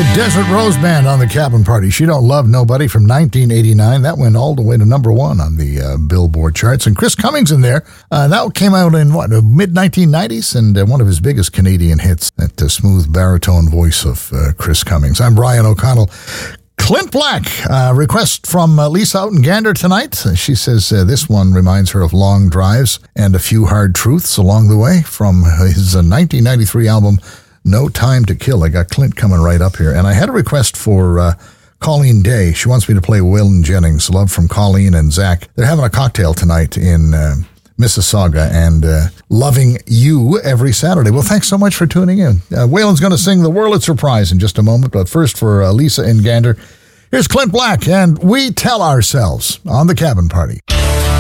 The Desert Rose Band on the Cabin Party. She Don't Love Nobody from 1989. That went all the way to number one on the Billboard charts. And Chris Cummings in there. That came out in, mid-1990s? And one of his biggest Canadian hits, that smooth baritone voice of Chris Cummings. I'm Brian O'Connell. Clint Black, request from Lisa out in Gander tonight. She says this one reminds her of long drives and a few hard truths along the way from his 1993 album, No Time to Kill. I got Clint coming right up here. And I had a request for Colleen Day. She wants me to play Waylon Jennings, Love from Colleen and Zach. They're having a cocktail tonight in Mississauga and loving you every Saturday. Well, thanks so much for tuning in. Waylon's going to sing The World at Surprise in just a moment. But first, for Lisa in Gander, here's Clint Black and We Tell Ourselves on the Cabin Party.